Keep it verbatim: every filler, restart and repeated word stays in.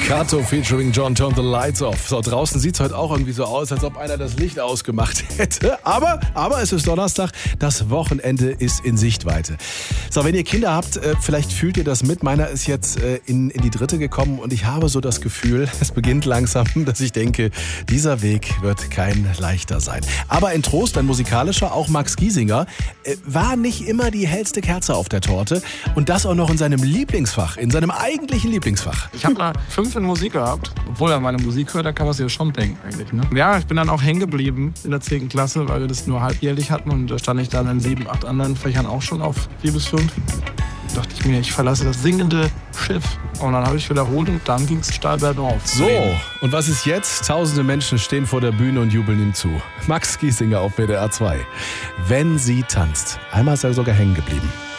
Kato featuring John Turn the Lights Off. So, draußen sieht es heute auch irgendwie so aus, als ob einer das Licht ausgemacht hätte. Aber, aber es ist Donnerstag, das Wochenende ist in Sichtweite. So, wenn ihr Kinder habt, vielleicht fühlt ihr das mit. Meiner ist jetzt in, in die dritte gekommen und ich habe so das Gefühl, es beginnt langsam, dass ich denke, dieser Weg wird kein leichter sein. Aber ein Trost, ein musikalischer, auch Max Giesinger, war nicht immer die hellste Kerze auf der Torte. Und das auch noch in seinem Lieblingsfach, in seinem eigentlichen Lieblingsfach. Ich habe mal fünf in Musik gehabt. Obwohl er meine Musik hört, dann kann man sich ja schon denken eigentlich. Ne? Ja, ich bin dann auch hängen geblieben in der zehnten Klasse, weil wir das nur halbjährlich hatten. Und da stand ich dann in sieben, acht anderen Fächern auch schon auf vier bis fünf. Da dachte ich mir, ich verlasse das singende Schiff. Und dann habe ich wiederholt und dann ging es steil bergauf. So, und was ist jetzt? Tausende Menschen stehen vor der Bühne und jubeln ihm zu. Max Giesinger auf W D R zwei. Wenn sie tanzt. Einmal ist er sogar hängen geblieben.